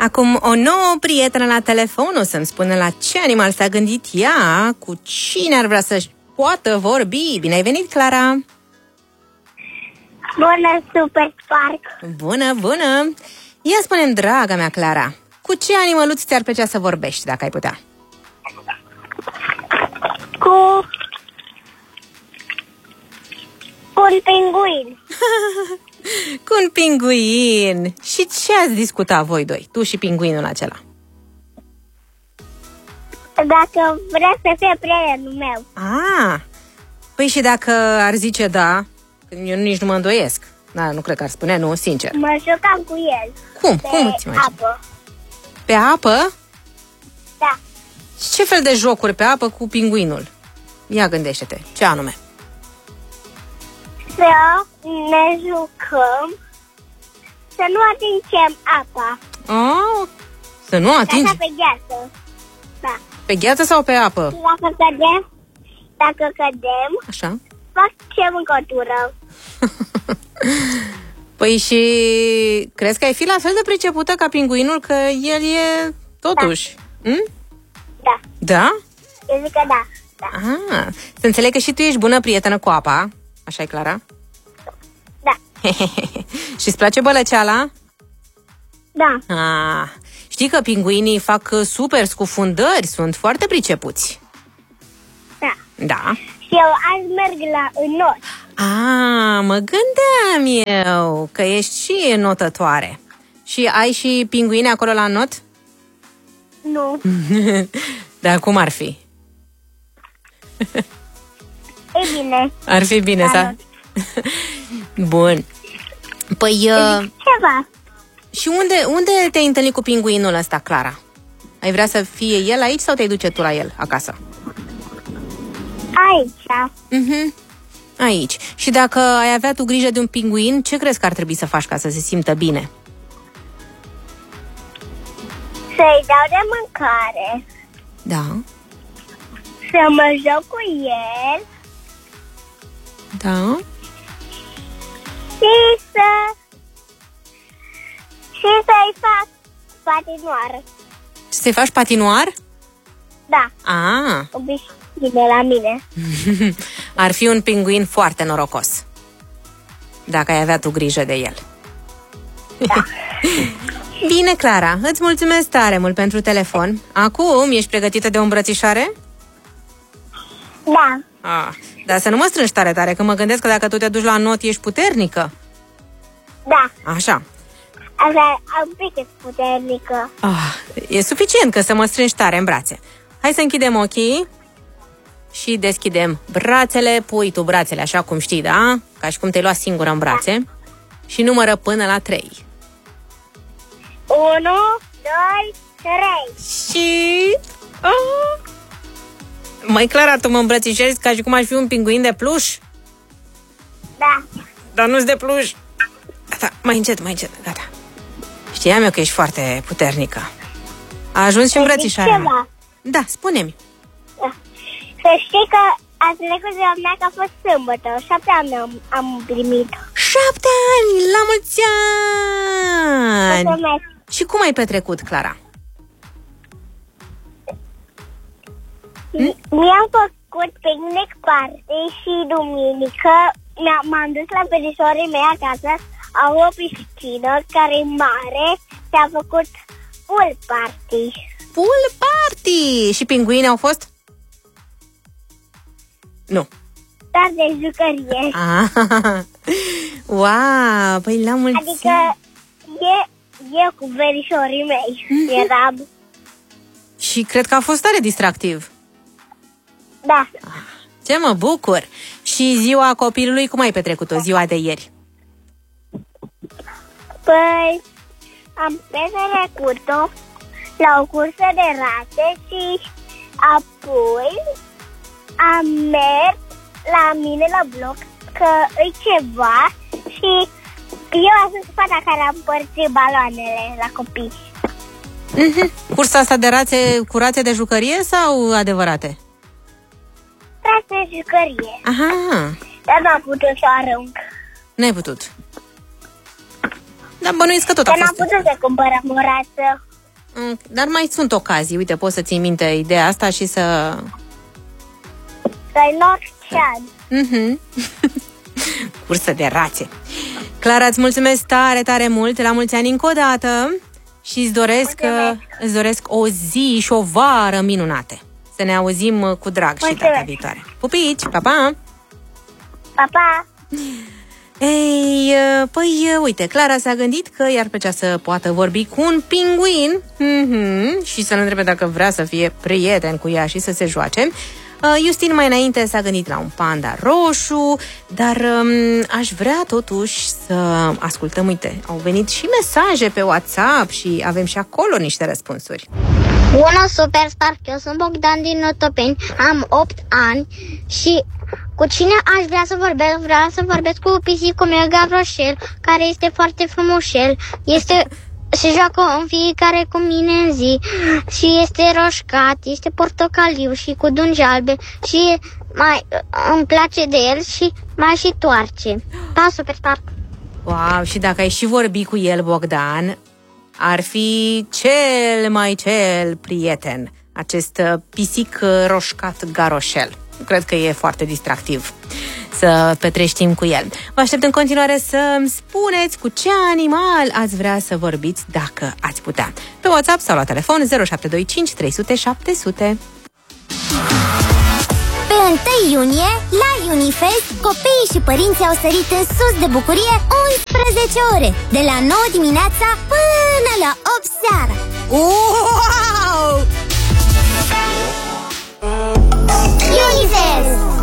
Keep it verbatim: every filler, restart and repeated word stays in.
Acum o nouă prietenă la telefon, o să-mi spună la ce animal s-a gândit ea, cu cine ar vrea să-și poată vorbi. Bine ai venit, Clara! Bună, Super Spark! Bună, bună! Ia spune-mi, draga mea, Clara, cu ce animăluț ți-ar plăcea să vorbești, dacă ai putea? Cu... cu un pinguin. Cu un pinguin. Și ce ați discutat voi doi, tu și pinguinul acela? Dacă vrea să fie prietenul meu. Ah, păi și dacă ar zice da, eu nici nu mă îndoiesc. Da, nu cred că ar spune nu, sincer. Mă jucam cu el. Cum? Pe Cum îți imagini? apă. Pe apă? Da. Și ce fel de jocuri pe apă cu pinguinul? Ia gândește-te, ce anume? Să ne jucăm, să nu atingem apa. Oh, să nu atingi? Așa pe gheață. Da. Pe gheață sau pe apă? Și dacă cădem, dacă cădem, Așa. facem încătură. Păi și crezi că ai fi la fel de pricepută ca pinguinul, că el e totuși? Da. Hm? Da. Da? Eu zic că da. Da. Ah, să înțeleg că și tu ești bună prietenă cu apa. Așa-i, Clara? Da. Și îți place bălăceala? Da. Ah, știi că pinguinii fac super scufundări, sunt foarte pricepuți. Da. Da. Și eu azi merg la înot. Ah, mă gândeam eu că ești și notătoare. Și ai și pinguine acolo la not? Nu. Dar cum ar fi? E bine. Ar fi bine, să... Bun. Păi... Uh... Ceva. Și unde, unde te-ai întâlnit cu pinguinul ăsta, Clara? Ai vrea să fie el aici sau te-ai duce tu la el acasă? Aici. Mhm. Aici. Și dacă ai avea tu grijă de un pinguin, ce crezi că ar trebui să faci ca să se simtă bine? Să-i dau de mâncare. Da. Să mă joc cu el. Da. Și să... Și să-i fac patinoară. Să-i faci patinoar? Da. Ah. Obișnuit la mine. Ar fi un pinguin foarte norocos, dacă ai avea tu grijă de el. Da. Bine, Clara, îți mulțumesc tare mult pentru telefon. Acum, ești pregătită de o îmbrățișare? Da. Ah, dar să nu mă strângi tare, tare, că mă gândesc că dacă tu te duci la not, ești puternică. Da. Așa. Așa, un pic puternică. Ah, e suficient că să mă strângi tare în brațe. Hai să închidem ochii și deschidem brațele. Pui tu brațele așa cum știi, da? Ca și cum te-ai luat singură în brațe. Da. Și numără până la trei. Unu, doi, trei. Și... Ah. Măi, Clara, tu mă îmbrățișezi ca și cum aș fi un pinguin de pluș? Da. Dar nu-s de pluș. Gata, mai încet, mai încet, gata. Știam eu că ești foarte puternică. A ajuns și îmbrățișarea. Ceva. Da, spune-mi. Da. Să știi că a trecut ziua mea că a fost sâmbătă. Șapte ani am, am primit. Șapte ani! La mulți ani! Mulțumesc. Și cum ai petrecut, Clara? Mi-am făcut picnic party și duminică m-am dus la verișorii mei acasă. Au o piscină care e mare și a făcut pool party. Pool party! Și pinguini au fost? Nu. Dar de jucărie. Ah, wow, păi la mulți Adică e, eu cu verișorii mei mm-hmm. eram. Și cred că a fost tare distractiv. Da. Ce mă bucur! Și ziua copilului, cum ai petrecut-o, ziua de ieri? Păi, am petrecut-o la o cursă de rate și apoi am mers la mine la bloc că e ceva și eu am fost fata care am împărțit baloanele la copii. Mm-hmm. Cursa asta de rațe cu rațe de jucărie sau adevărate? Rațe de jucărie. Aha. Dar n-am putut să o arunc. N-ai putut. Dar bănuiesc că tot a Dar fost. n-am putut să cumpărăm o rață. Dar mai sunt ocazii. Uite, poți să ții minte ideea asta și să... Să-i norcean. Mhm. Cursă de rațe. Clara, îți mulțumesc tare, tare mult. La mulți ani încă o dată. Și îți doresc, îți doresc o zi și o vară minunate. Să ne auzim cu drag mulțumesc. Și data viitoare. Pupici, pa, pa! Pa, pa! Ei, păi, uite, Clara s-a gândit că i-ar plăcea să poată vorbi cu un pinguin mm-hmm, și să-l întrebe dacă vrea să fie prieten cu ea și să se joace. Justin mai înainte s-a gândit la un panda roșu, dar um, aș vrea totuși să ascultăm, uite, au venit și mesaje pe WhatsApp și avem și acolo niște răspunsuri. Bună, Superstar, eu sunt Bogdan din Otopeni, am opt ani și cu cine aș vrea să vorbesc? Vreau să vorbesc cu pisicul meu Gavroșel, care este foarte frumoșel, este... se joacă în fiecare cu mine în zi și este roșcat, este portocaliu și cu dungi albe și mai îmi place de el și mai și toarce. Pa, Superstar! Wow, și dacă ai și vorbi cu el, Bogdan, ar fi cel mai cel prieten, acest pisic roșcat Garoșel. Cred că e foarte distractiv să petrești timp cu el. Vă aștept în continuare să-mi spuneți cu ce animal ați vrea să vorbiți dacă ați putea. Pe WhatsApp sau la telefon zero șapte doi cinci trei zero zero șapte zero zero. Pe întâi iunie, la Unifest, copiii și părinții au sărit în sus de bucurie unsprezece ore, de la nouă dimineața până la opt seara. Wow! Unifest!